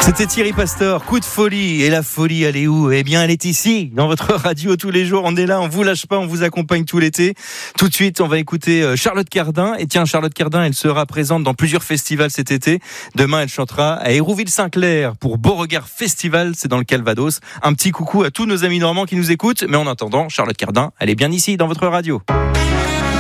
C'était Thierry Pastor, coup de folie. Et la folie, elle est où ? Eh bien, elle est ici, dans votre radio tous les jours. On est là, on vous lâche pas, on vous accompagne tout l'été. Tout de suite, on va écouter Charlotte Cardin. Et tiens, Charlotte Cardin, elle sera présente dans plusieurs festivals cet été. Demain, elle chantera à Hérouville-Saint-Clair pour Beauregard Festival, c'est dans le Calvados. Un petit coucou à tous nos amis normands qui nous écoutent. Mais en attendant, Charlotte Cardin, elle est bien ici, dans votre radio.